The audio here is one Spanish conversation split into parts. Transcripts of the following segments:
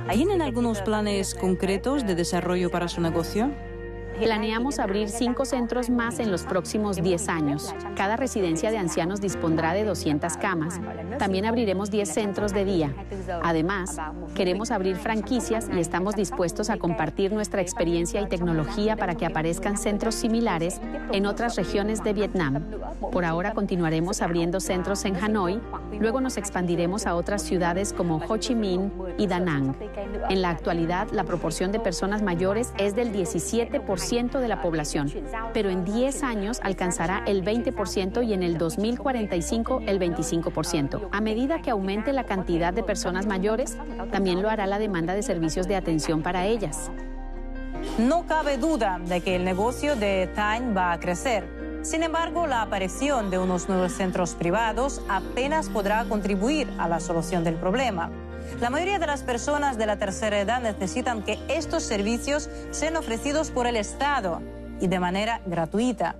¿Tienen algunos planes concretos de desarrollo para su negocio? Planeamos abrir 5 centros más en los próximos 10 años. Cada residencia de ancianos dispondrá de 200 camas. También abriremos 10 centros de día. Además, queremos abrir franquicias y estamos dispuestos a compartir nuestra experiencia y tecnología para que aparezcan centros similares en otras regiones de Vietnam. Por ahora continuaremos abriendo centros en Hanoi, luego nos expandiremos a otras ciudades como Ho Chi Minh y Da Nang. En la actualidad, la proporción de personas mayores es del 17% de la población, pero en 10 años alcanzará el 20% y en el 2045 el 25%. A medida que aumente la cantidad de personas mayores, también lo hará la demanda de servicios de atención para ellas. No cabe duda de que el negocio de Thanh va a crecer. Sin embargo, la aparición de unos nuevos centros privados apenas podrá contribuir a la solución del problema. La mayoría de las personas de la tercera edad necesitan que estos servicios sean ofrecidos por el Estado y de manera gratuita.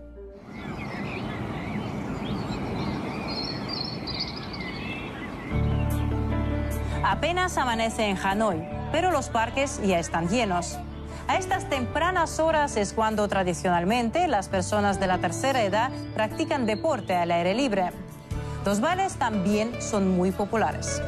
Apenas amanece en Hanoi, pero los parques ya están llenos. A estas tempranas horas es cuando tradicionalmente las personas de la tercera edad practican deporte al aire libre. Los bares también son muy populares.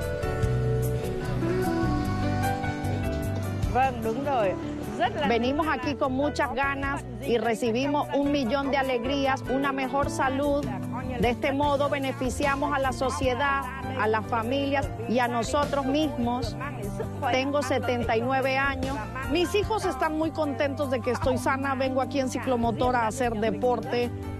Venimos aquí con muchas ganas y recibimos 1 millón de alegrías, una mejor salud. De este modo beneficiamos a la sociedad, a las familias y a nosotros mismos. Tengo 79 años. Mis hijos están muy contentos de que estoy sana. Vengo aquí en ciclomotor a hacer deporte.